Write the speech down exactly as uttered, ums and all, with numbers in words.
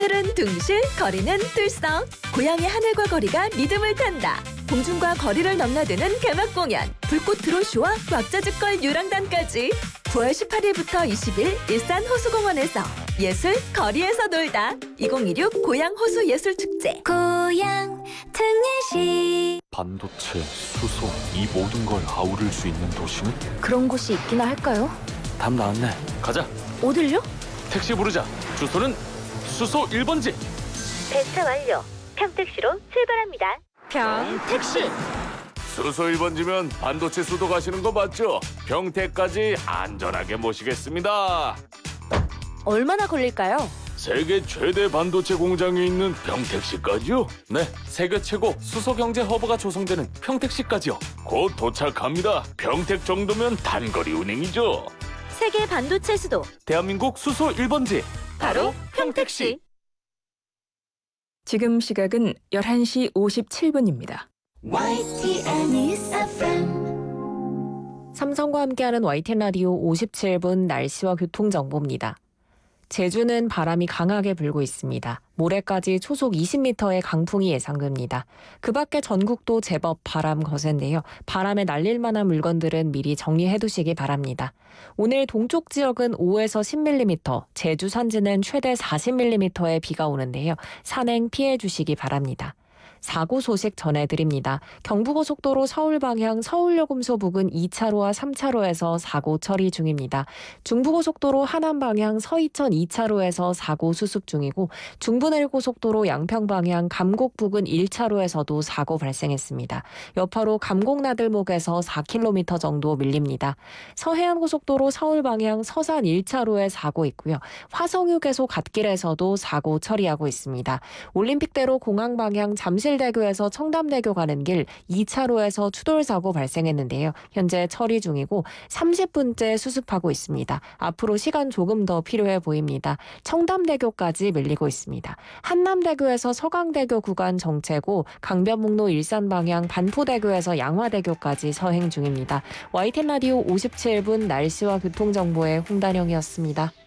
하늘은 둥실, 거리는 들썩. 고향의 하늘과 거리가 리듬을 탄다. 공중과 거리를 넘나드는 개막 공연. 불꽃 드론쇼와 왁자지껄 유랑단까지. 구월 십팔일부터 이십일 일산 호수공원에서 예술 거리에서 놀다. 이천이십육 고향 호수 예술축제. 고향 특례시. 반도체, 수소, 이 모든 걸 아우를 수 있는 도시는? 그런 곳이 있기나 할까요? 답 나왔네. 가자. 어딜요? 택시 부르자. 주소는 수소 일 번지. 배차 완료. 평택시로 출발합니다. 평택시. 수소 일 번지면 반도체 수도 가시는 거 맞죠? 평택까지 안전하게 모시겠습니다. 얼마나 걸릴까요? 세계 최대 반도체 공장이 있는 평택시까지요? 네, 세계 최고 수소 경제 허브가 조성되는 평택시까지요. 곧 도착합니다. 평택 정도면 단거리 운행이죠. 세계 반도체 수도. 대한민국 수소 일 번지. 바로 평택시. 지금 시각은 열한 시 오십칠 분입니다. 와이티엔 News 에프엠. 삼성과 함께하는 와이티엔 라디오 오십칠 분 날씨와 교통정보입니다. 제주는 바람이 강하게 불고 있습니다. 모레까지 초속 이십 미터의 강풍이 예상됩니다. 그 밖에 전국도 제법 바람 거센데요. 바람에 날릴 만한 물건들은 미리 정리해 두시기 바랍니다. 오늘 동쪽 지역은 오에서 십 밀리미터, 제주 산지는 최대 사십 밀리미터의 비가 오는데요. 산행 피해 주시기 바랍니다. 사고 소식 전해드립니다. 경부고속도로 서울 방향 서울요금소 부근 이 차로와 삼 차로에서 사고 처리 중입니다. 중부고속도로 하남 방향 서이천 이 차로에서 사고 수습 중이고 중부내륙고속도로 양평 방향 감곡 부근 일 차로에서도 사고 발생했습니다. 여파로 감곡나들목에서 사 킬로미터 정도 밀립니다. 서해안고속도로 서울 방향 서산 일 차로에 사고 있고요. 화성휴게소 갓길에서도 사고 처리하고 있습니다. 올림픽대로 공항 방향 잠실 대교에서 청담대교 가는 길 이 차로에서 추돌 사고 발생했는데요. 현재 처리 중이고 삼십 분째 수습하고 있습니다. 앞으로 시간 조금 더 필요해 보입니다. 청담대교까지 밀리고 있습니다. 한남대교에서 서강대교 구간 정체고 강변북로 일산 방향 반포대교에서 양화대교까지 서행 중입니다. 와이티엔 라디오 오십칠 분 날씨와 교통정보의 홍단영이었습니다.